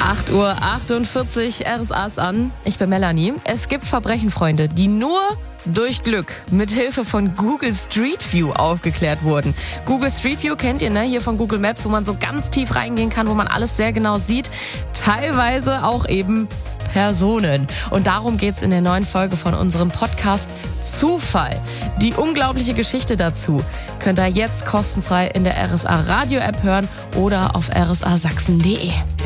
8:48 Uhr, RSA ist an. Ich bin Melanie. Es gibt Verbrechenfreunde, die nur durch Glück mit Hilfe von Google Street View aufgeklärt wurden. Google Street View kennt ihr, ne? Hier von Google Maps, wo man so ganz tief reingehen kann, wo man alles sehr genau sieht. Teilweise auch eben Personen. Und darum geht's in der neuen Folge von unserem Podcast Zufall. Die unglaubliche Geschichte dazu könnt ihr jetzt kostenfrei in der RSA Radio App hören oder auf rsasachsen.de.